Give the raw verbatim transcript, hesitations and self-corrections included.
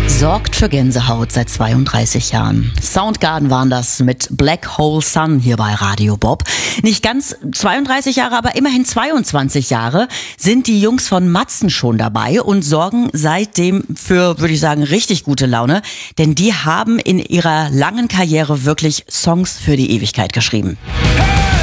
Sorgt für Gänsehaut seit zweiunddreißig Jahren. Soundgarden waren das mit Black Hole Sun hier bei Radio Bob. Nicht ganz zweiunddreißig Jahre, aber immerhin zweiundzwanzig Jahre sind die Jungs von Matzen schon dabei und sorgen seitdem für, würde ich sagen, richtig gute Laune. Denn die haben in ihrer langen Karriere wirklich Songs für die Ewigkeit geschrieben. Hey!